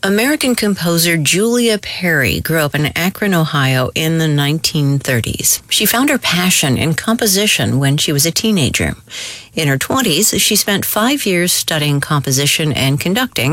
American composer Julia Perry grew up in Akron, Ohio in the 1930s. She found her passion in composition when she was a teenager. In her 20s, she spent 5 years studying composition and conducting